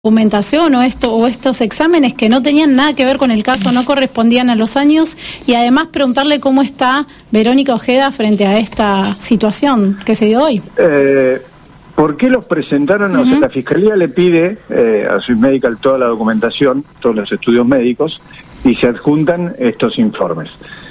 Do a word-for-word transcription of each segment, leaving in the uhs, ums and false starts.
documentación o esto o estos exámenes que no tenían nada que ver con el caso, no correspondían a los años, y además preguntarle cómo está Verónica Ojeda frente a esta situación que se dio hoy. Eh, ¿Por qué los presentaron? Uh-huh. O sea, la Fiscalía le pide eh, a Swiss Medical toda la documentación, todos los estudios médicos, y se adjuntan estos informes,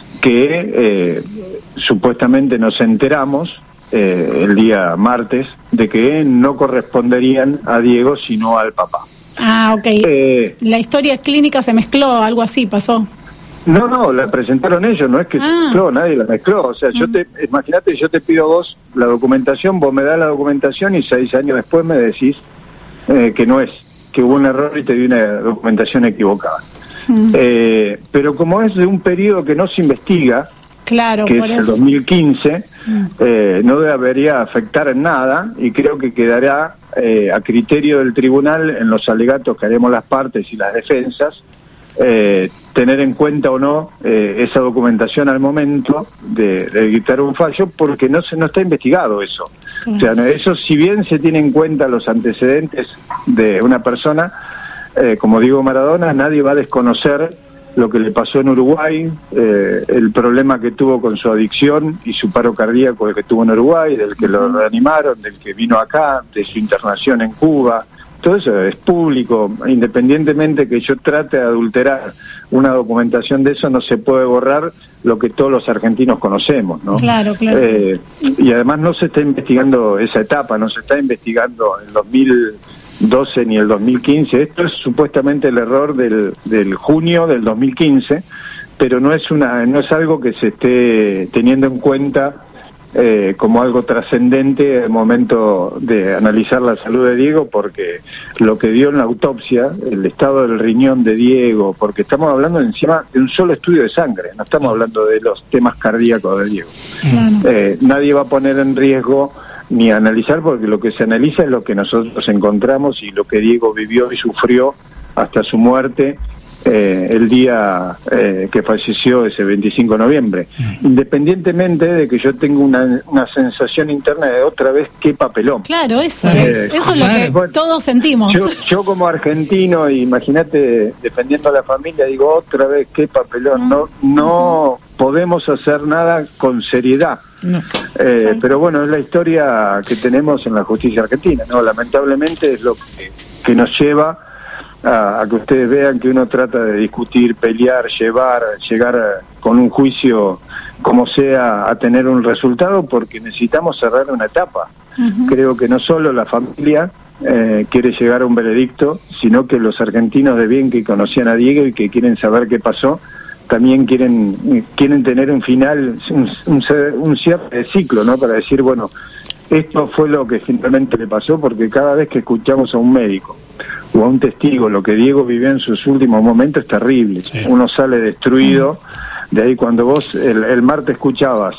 que eh, supuestamente nos enteramos eh, el día martes de que no corresponderían a Diego sino al papá. Ah, ok. Eh, la historia clínica se mezcló, algo así pasó. No, no, la presentaron ellos, no es que ah. se mezcló, nadie la mezcló. O sea, uh-huh. yo te, imagínate, yo te pido a vos la documentación, vos me das la documentación y seis años después me decís eh, que no es, que hubo un error y te di una documentación equivocada. Uh-huh. Eh, pero como es de un periodo que no se investiga, claro, que es el dos mil quince, uh-huh. eh, no debería afectar en nada y creo que quedará eh, a criterio del tribunal en los alegatos que haremos las partes y las defensas, eh, tener en cuenta o no eh, esa documentación al momento de, de dictar un fallo, porque no se no está investigado eso. Uh-huh. O sea, eso, si bien se tiene en cuenta los antecedentes de una persona, eh, como digo Maradona, nadie va a desconocer lo que le pasó en Uruguay, eh, el problema que tuvo con su adicción y su paro cardíaco el que tuvo en Uruguay, del que lo reanimaron, del que vino acá, de su internación en Cuba. Todo eso es público, independientemente que yo trate de adulterar una documentación de eso, no se puede borrar lo que todos los argentinos conocemos, ¿no? Claro, claro. Eh, y además no se está investigando esa etapa, no se está investigando el dos mil doce ni el dos mil quince, esto es supuestamente el error del, del junio del dos mil quince, pero no es una no es algo que se esté teniendo en cuenta Eh, como algo trascendente al momento de analizar la salud de Diego, porque lo que dio en la autopsia, el estado del riñón de Diego, porque estamos hablando encima de un solo estudio de sangre, no estamos hablando de los temas cardíacos de Diego. Mm. Eh, nadie va a poner en riesgo ni a analizar, porque lo que se analiza es lo que nosotros encontramos y lo que Diego vivió y sufrió hasta su muerte Eh, el día eh, que falleció ese veinticinco de noviembre, mm. independientemente de que yo tenga una, una sensación interna de otra vez qué papelón. Claro, eso eh, es, eso es lo que bueno, todos sentimos. Yo, yo como argentino, imagínate, defendiendo a la familia, digo otra vez qué papelón, mm. no, no mm. podemos hacer nada con seriedad. No. Eh, pero bueno, es la historia que tenemos en la justicia argentina, ¿no? Lamentablemente es lo que, que nos lleva A, a que ustedes vean que uno trata de discutir, pelear, llevar, llegar a, con un juicio como sea a tener un resultado, porque necesitamos cerrar una etapa. Uh-huh. Creo que no solo la familia eh, quiere llegar a un veredicto, sino que los argentinos de bien que conocían a Diego y que quieren saber qué pasó, también quieren quieren tener un final, un, un, un cierre de ciclo, ¿no? Para decir, bueno, esto fue lo que finalmente le pasó, porque cada vez que escuchamos a un médico o a un testigo lo que Diego vivió en sus últimos momentos es terrible. Sí. Uno sale destruido. Mm. De ahí cuando vos el, el martes escuchabas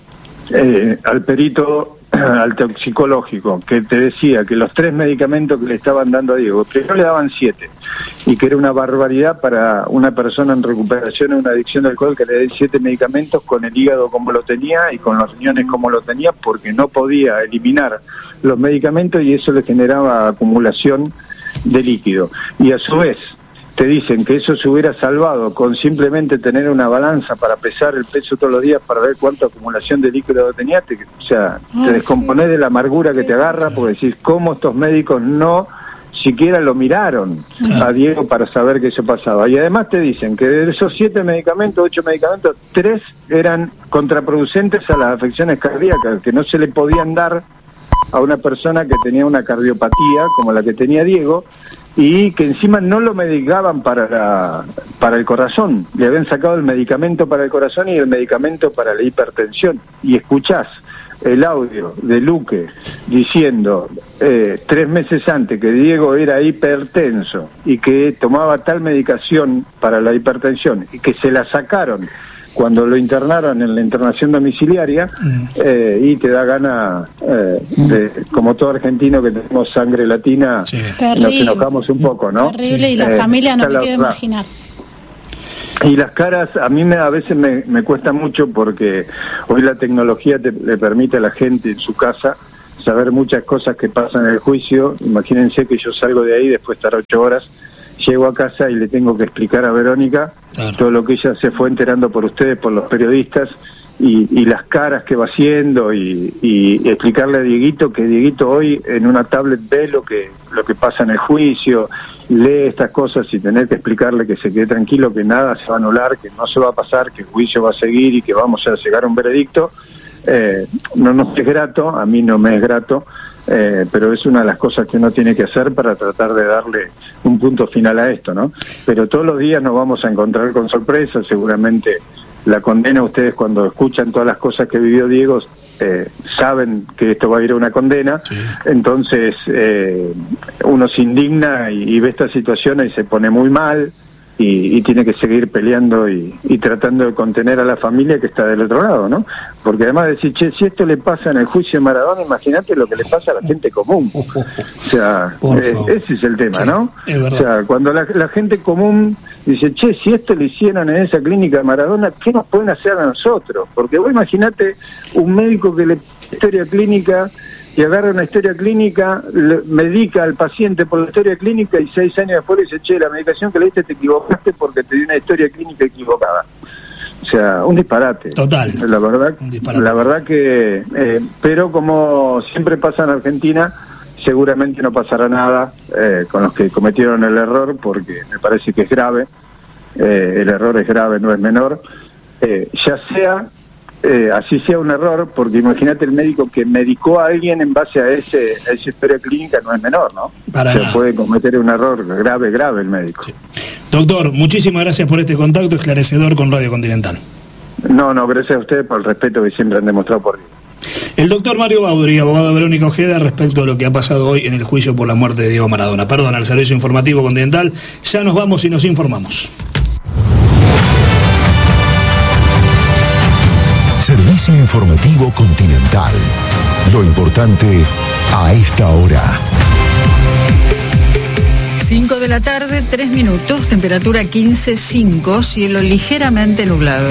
eh, al perito, al toxicológico, que te decía que los tres medicamentos que le estaban dando a Diego, primero le daban siete, y que era una barbaridad para una persona en recuperación de una adicción de alcohol que le den siete medicamentos con el hígado como lo tenía y con los riñones como lo tenía, porque no podía eliminar los medicamentos y eso le generaba acumulación de líquido. Y a su vez te dicen que eso se hubiera salvado con simplemente tener una balanza para pesar el peso todos los días para ver cuánta acumulación de líquido tenía, te, o sea, oh, te descomponés sí. de la amargura que te agarra, porque decís, ¿cómo estos médicos no siquiera lo miraron sí. a Diego para saber que eso pasaba? Y además te dicen que de esos siete medicamentos, ocho medicamentos, tres eran contraproducentes a las afecciones cardíacas, que no se le podían dar a una persona que tenía una cardiopatía como la que tenía Diego, y que encima no lo medicaban para la, para el corazón, le habían sacado el medicamento para el corazón y el medicamento para la hipertensión. Y escuchás el audio de Luque diciendo eh, tres meses antes que Diego era hipertenso y que tomaba tal medicación para la hipertensión y que se la sacaron cuando lo internaron en la internación domiciliaria, mm. eh, y te da gana, eh, de, como todo argentino que tenemos sangre latina, sí. nos enojamos un poco, ¿no? Terrible, y la eh, familia no me quiero imaginar. Y las caras, a mí me, a veces me, me cuesta mucho, porque hoy la tecnología te, le permite a la gente en su casa saber muchas cosas que pasan en el juicio. Imagínense que yo salgo de ahí después de estar ocho horas, llego a casa y le tengo que explicar a Verónica claro. todo lo que ella se fue enterando por ustedes, por los periodistas, y, y las caras que va haciendo, y, y explicarle a Dieguito que Dieguito hoy en una tablet ve lo que lo que pasa en el juicio, lee estas cosas, y tener que explicarle que se quede tranquilo, que nada se va a anular, que no se va a pasar, que el juicio va a seguir y que vamos a llegar a un veredicto. Eh, no nos es grato, a mí no me es grato, eh, pero es una de las cosas que uno tiene que hacer para tratar de darle un punto final a esto, ¿no? Pero todos los días nos vamos a encontrar con sorpresas. Seguramente la condena, ustedes cuando escuchan todas las cosas que vivió Diego, eh, saben que esto va a ir a una condena. Sí. Entonces eh, uno se indigna y, y ve esta situación y se pone muy mal. Y, y tiene que seguir peleando y, y tratando de contener a la familia que está del otro lado, ¿no? Porque además de decir, che, si esto le pasa en el juicio de Maradona, imagínate lo que le pasa a la gente común. O sea, eh, ese es el tema, sí, ¿no? O sea, cuando la, la gente común dice, che, si esto le hicieron en esa clínica de Maradona, ¿qué nos pueden hacer a nosotros? Porque vos imagínate un médico que le historia clínica y agarra una historia clínica, le, medica al paciente por la historia clínica y seis años después le dice, che, la medicación que le diste te equivocaste porque te dio una historia clínica equivocada. O sea, un disparate. Total. La verdad, un disparate. La verdad que, eh, pero como siempre pasa en Argentina, seguramente no pasará nada eh, con los que cometieron el error, porque me parece que es grave. Eh, el error es grave, no es menor. Eh, ya sea... Eh, así sea un error, porque imagínate el médico que medicó a alguien en base a ese a esa historia clínica, no es menor, ¿no? Para Se nada. puede cometer un error grave, grave el médico. Sí. Doctor, muchísimas gracias por este contacto esclarecedor con Radio Continental. No, no, gracias a ustedes por el respeto que siempre han demostrado por mí. El doctor Mario Baudry, abogado de Verónica Ojeda, respecto a lo que ha pasado hoy en el juicio por la muerte de Diego Maradona. Perdón, al servicio informativo Continental. Ya nos vamos y nos informamos. Servicio Informativo Continental. Lo importante a esta hora. cinco de la tarde, tres minutos, temperatura quince punto cinco, cielo ligeramente nublado.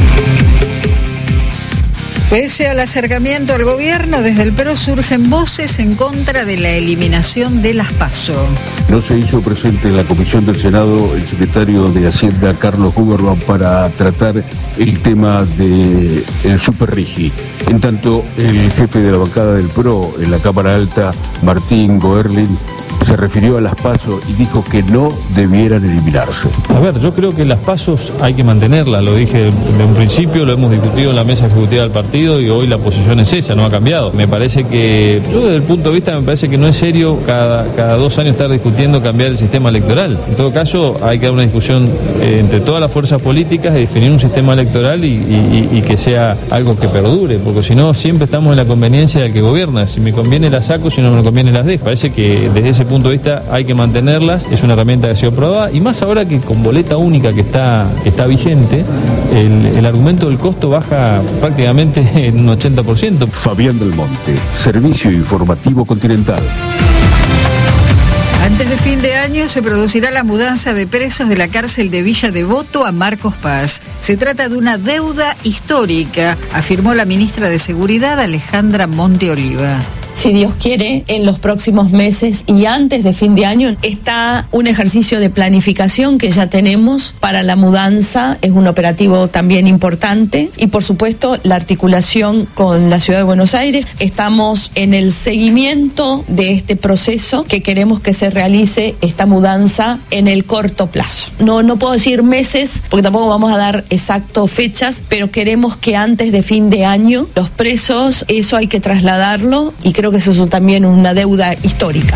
Pese al acercamiento al gobierno, desde el P R O surgen voces en contra de la eliminación de las PASO. No se hizo presente en la comisión del Senado el secretario de Hacienda, Carlos Huberman, para tratar el tema del Super Rigi. En tanto, el jefe de la bancada del P R O en la Cámara Alta, Martín Goerlin, se refirió a las PASO y dijo que no debieran eliminarse. A ver, yo creo que las PASOs hay que mantenerlas, lo dije de un principio, lo hemos discutido en la mesa ejecutiva del partido y hoy la posición es esa, no ha cambiado. Me parece que, yo desde el punto de vista me parece que no es serio cada, cada dos años estar discutiendo cambiar el sistema electoral. En todo caso, hay que dar una discusión eh, entre todas las fuerzas políticas de definir un sistema electoral y, y, y que sea algo que perdure, porque si no siempre estamos en la conveniencia del que gobierna. Si me conviene las saco, si no me conviene las dejo. Parece que desde ese punto de vista hay que mantenerlas, es una herramienta que ha sido probada y más ahora que con boleta única que está que está vigente, el, el argumento del costo baja prácticamente en un ochenta por ciento. Fabián del Monte, Servicio Informativo Continental. Antes de fin de año se producirá la mudanza de presos de la cárcel de Villa Devoto a Marcos Paz. Se trata de una deuda histórica, afirmó la ministra de Seguridad, Alejandra Monteoliva. Si Dios quiere, en los próximos meses y antes de fin de año está un ejercicio de planificación que ya tenemos para la mudanza, es un operativo también importante y por supuesto la articulación con la Ciudad de Buenos Aires. Estamos en el seguimiento de este proceso que queremos que se realice esta mudanza en el corto plazo. No, no puedo decir meses porque tampoco vamos a dar exacto fechas, pero queremos que antes de fin de año los presos, eso hay que trasladarlo y creo que eso es también una deuda histórica.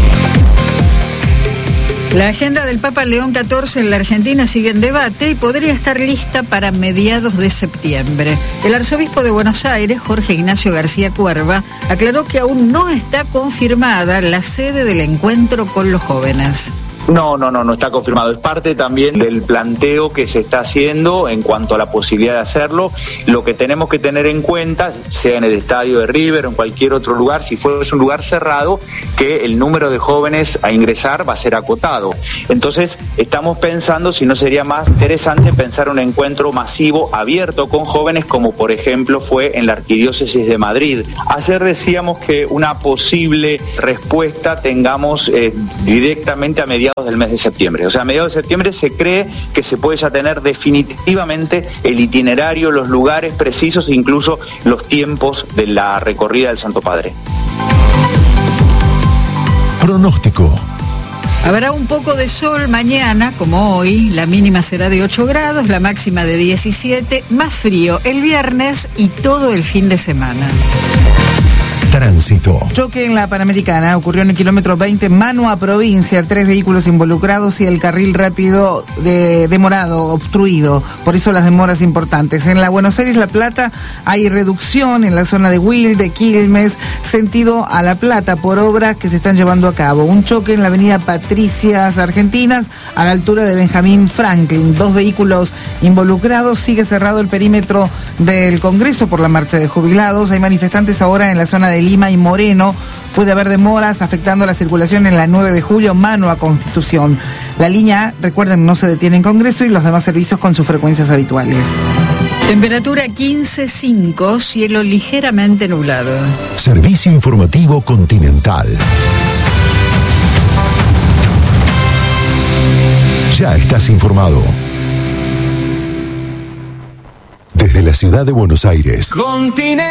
La agenda del Papa León catorce en la Argentina sigue en debate y podría estar lista para mediados de septiembre. El arzobispo de Buenos Aires, Jorge Ignacio García Cuerva, aclaró que aún no está confirmada la sede del encuentro con los jóvenes. No, no, no, no está confirmado. Es parte también del planteo que se está haciendo en cuanto a la posibilidad de hacerlo. Lo que tenemos que tener en cuenta, sea en el estadio de River o en cualquier otro lugar, si fuese un lugar cerrado, que el número de jóvenes a ingresar va a ser acotado. Entonces, estamos pensando si no sería más interesante pensar un encuentro masivo abierto con jóvenes, como por ejemplo fue en la Arquidiócesis de Madrid. Ayer decíamos que una posible respuesta tengamos eh, directamente a mediados del mes de septiembre. O sea, a mediados de septiembre se cree que se puede ya tener definitivamente el itinerario, los lugares precisos e incluso los tiempos de la recorrida del Santo Padre. Pronóstico. Habrá un poco de sol mañana, como hoy. La mínima será de ocho grados, la máxima de diecisiete. Más frío el viernes y todo el fin de semana. Tránsito. Choque en la Panamericana ocurrió en el kilómetro veinte, mano a provincia, tres vehículos involucrados y el carril rápido de, demorado, obstruido, por eso las demoras importantes. En la Buenos Aires La Plata hay reducción en la zona de Wil, de Quilmes, sentido a La Plata por obras que se están llevando a cabo. Un choque en la avenida Patricias Argentinas a la altura de Benjamín Franklin, dos vehículos involucrados, sigue cerrado el perímetro del Congreso por la marcha de jubilados, hay manifestantes ahora en la zona de Lima y Moreno, puede haber demoras afectando la circulación en la nueve de julio, mano a Constitución. La línea A, recuerden, no se detiene en Congreso y los demás servicios con sus frecuencias habituales. Temperatura quince punto cinco, cielo ligeramente nublado. Servicio informativo Continental. Ya estás informado. Desde la ciudad de Buenos Aires. Continental.